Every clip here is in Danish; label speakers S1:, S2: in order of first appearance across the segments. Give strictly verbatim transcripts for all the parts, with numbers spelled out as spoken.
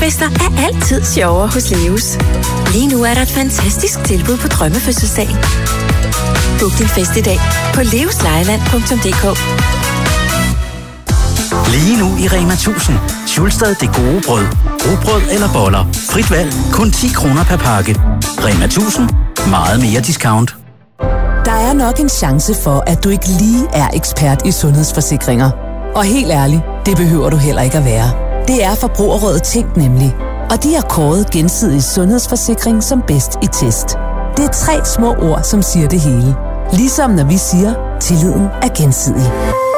S1: Fødselsdagsfester er altid sjovere hos Leos. Lige nu er der et fantastisk tilbud på drømmefødselsdag. Book din fest i dag på leoslejeland punktum d k.
S2: Lige nu i Rema tusind. Schulstad det gode brød. Rugbrød eller boller. Frit valg. Kun ti kroner per pakke. Rema tusind. Meget mere discount.
S3: Der er nok en chance for, at du ikke lige er ekspert i sundhedsforsikringer. Og helt ærligt, det behøver du heller ikke at være. Det er Forbrugerrådet Tænk nemlig. Og de har kåret Gensidig Sundhedsforsikring som bedst i test. Det er tre små ord, som siger det hele. Ligesom når vi siger, tilliden er gensidig.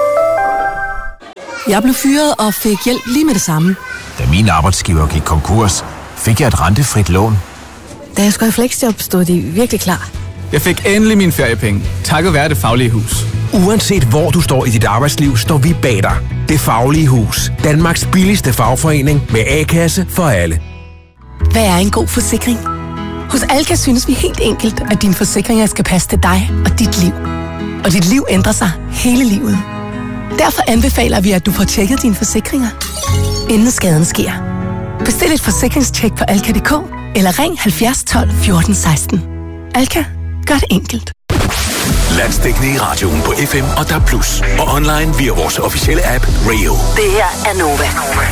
S4: Jeg blev fyret og fik hjælp lige med det samme.
S5: Da min arbejdsgiver gik konkurs, fik jeg et rentefrit lån.
S4: Da jeg skulle i fleksjob, stod de virkelig klar.
S6: Jeg fik endelig mine feriepenge, takket være Det Faglige Hus.
S7: Uanset hvor du står i dit arbejdsliv, står vi bag dig. Det Faglige Hus. Danmarks billigste fagforening med A-kasse for alle.
S4: Hvad er en god forsikring? Hos Alka synes vi helt enkelt, at dine forsikringer skal passe til dig og dit liv. Og dit liv ændrer sig hele livet. Derfor anbefaler vi, at du får tjekket dine forsikringer, inden skaden sker. Bestil et forsikringstjek på alka punktum d k eller ring halvfjerds tolv fjorten seksten. Alka, gør det enkelt.
S8: Landsdækkende i radioen på F M og D A B plus, og online via vores officielle app Radio.
S1: Det her er Nova.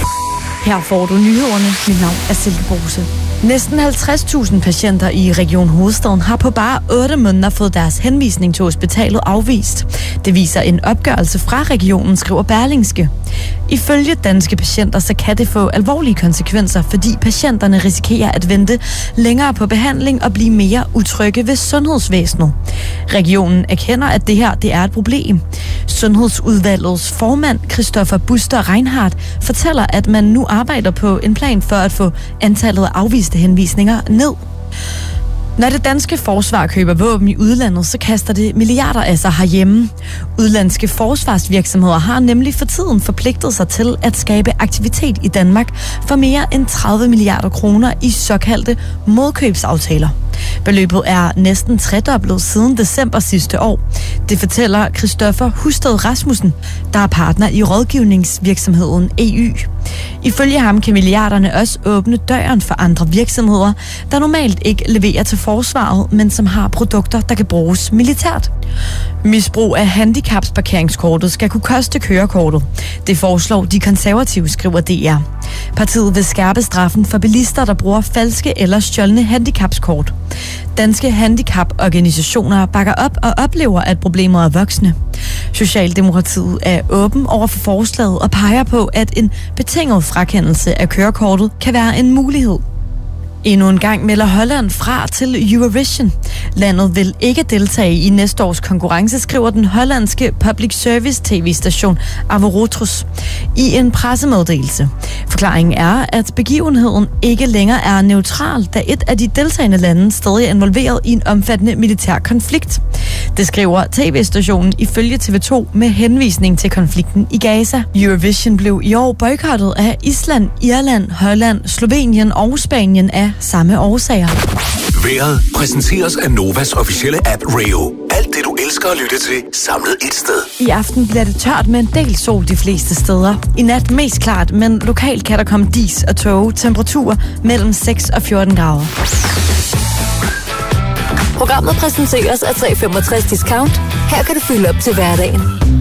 S9: Her får du nyhederne. Mit navn er Silke Bruse. Næsten halvtreds tusind patienter i Region Hovedstaden har på bare otte måneder fået deres henvisning til hospitalet afvist. Det viser en opgørelse fra regionen, skriver Berlingske. Ifølge Danske Patienter, så kan det få alvorlige konsekvenser, fordi patienterne risikerer at vente længere på behandling og blive mere utrygge ved sundhedsvæsenet. Regionen erkender, at det her det er et problem. Sundhedsudvalgets formand, Christoffer Buster Reinhardt, fortæller, at man nu arbejder på en plan for at få antallet af afviste henvisninger ned. Når det danske forsvar køber våben i udlandet, så kaster det milliarder af sig herhjemme. Udlandske forsvarsvirksomheder har nemlig for tiden forpligtet sig til at skabe aktivitet i Danmark for mere end tredive milliarder kroner i såkaldte modkøbsaftaler. Beløbet er næsten tredoblet siden december sidste år. Det fortæller Christoffer Husted Rasmussen, der er partner i rådgivningsvirksomheden E Y. Ifølge ham kan milliarderne også åbne døren for andre virksomheder, der normalt ikke leverer til forsvaret, men som har produkter, der kan bruges militært. Misbrug af handicapsparkeringskortet skal kunne koste kørekortet. Det foreslår de konservative, skriver D R. Partiet vil skærpe straffen for bilister, der bruger falske eller stjålne handicapskort. Danske handicaporganisationer bakker op og oplever, at problemet er voksende. Socialdemokratiet er åben over for forslaget og peger på, at en betinget frakendelse af kørekortet kan være en mulighed. Endnu en gang melder Holland fra til Eurovision. Landet vil ikke deltage i næste års konkurrence, skriver den hollandske public service tv-station Avorotrus i en pressemeddelelse. Forklaringen er, at begivenheden ikke længere er neutral, da et af de deltagende lande stadig er involveret i en omfattende militær konflikt. Det skriver tv-stationen ifølge T V to med henvisning til konflikten i Gaza. Eurovision blev i år boykottet af Island, Irland, Holland, Slovenien og Spanien af samme årsager.
S8: Vejret præsenteres af Novas officielle app Radio. Alt det, du elsker at lytte til, samlet et sted.
S9: I aften bliver det tørt med en del sol de fleste steder. I nat mest klart, men lokalt kan der komme dis og tåge. Temperaturer mellem seks og fjorten grader.
S1: Programmet præsenteres af tre femogtres Discount. Her kan du fylde op til hverdagen.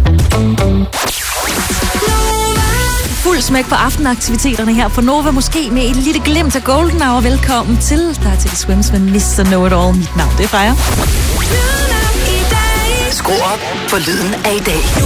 S10: Fuld smæk på aftenaktiviteterne her på Nova, måske med et lille glimt af Golden Hour. Velkommen til. Der er til Swims med mister Know It All. Mit navn, det er Freja.
S1: Skru op for lyden af i dag.